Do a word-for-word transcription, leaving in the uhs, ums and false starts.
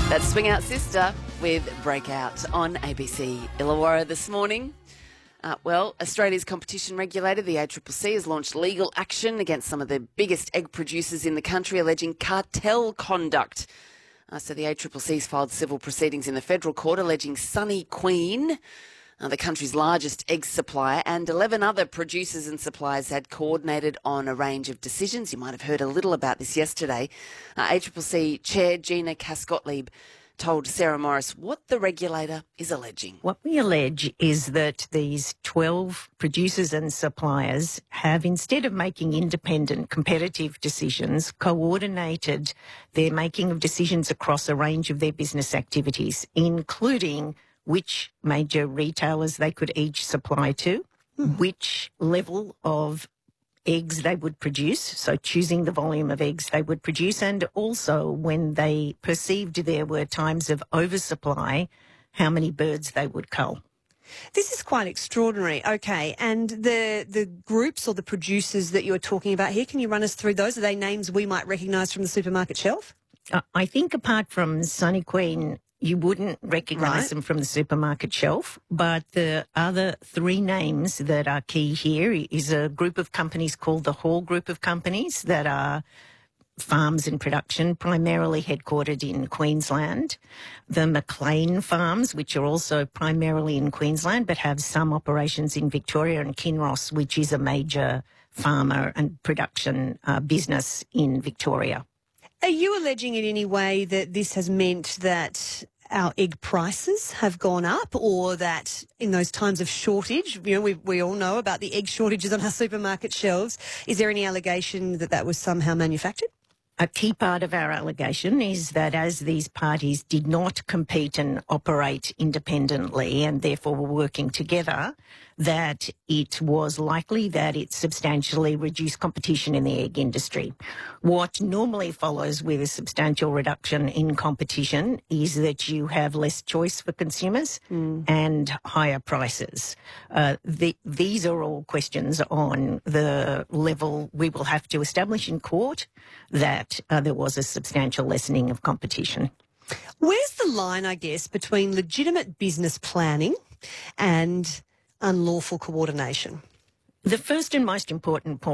That's Swing Out Sister with Breakout on A B C Illawarra this morning. Uh, well, Australia's competition regulator, the A C C C, has launched legal action against some of the biggest egg producers in the country, alleging cartel conduct. Uh, so the A C C C has filed civil proceedings in the federal court alleging Sunny Queen, uh, the country's largest egg supplier, and eleven other producers and suppliers had coordinated on a range of decisions. You might have heard a little about this yesterday. Uh, A C C C Chair Gina Cass-Gottlieb told Sarah Morris what the regulator is alleging. What we allege is that these twelve producers and suppliers have, instead of making independent competitive decisions, coordinated their making of decisions across a range of their business activities, including which major retailers they could each supply to, mm. which level of eggs they would produce, so choosing the volume of eggs they would produce, and also when they perceived there were times of oversupply, how many birds they would cull. This is quite extraordinary. Okay, and the the groups or the producers that you're talking about here, can you run us through those? Are they names we might recognise from the supermarket shelf? Uh, I think apart from Sunny Queen, you wouldn't recognise right. them from the supermarket shelf, but the other three names that are key here is a group of companies called the Hall Group of Companies that are farms in production, primarily headquartered in Queensland. The McLean Farms, which are also primarily in Queensland, but have some operations in Victoria, and Kinross, which is a major farmer and production uh, business in Victoria. Are you alleging in any way that this has meant that our egg prices have gone up, or that in those times of shortage, you know, we, we all know about the egg shortages on our supermarket shelves, is there any allegation that that was somehow manufactured? A key part of our allegation is that as these parties did not compete and operate independently and therefore were working together, that it was likely that it substantially reduced competition in the egg industry. What normally follows with a substantial reduction in competition is that you have less choice for consumers mm. and higher prices. Uh, the, these are all questions on the level we will have to establish in court that uh, there was a substantial lessening of competition. Where's the line, I guess, between legitimate business planning and unlawful coordination? The first and most important point